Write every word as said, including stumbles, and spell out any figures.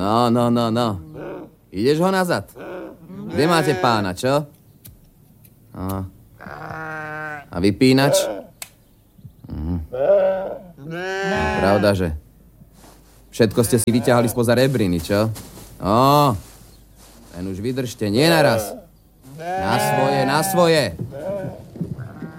No, no, no, no. Ideš ho nazad. Kde máte pána, čo? No. A vypínač? Mhm. Pravda, že? Všetko ste si vyťahali spoza rebriny, čo? Ó, len už vydržte, nie naraz. Na svoje, na svoje.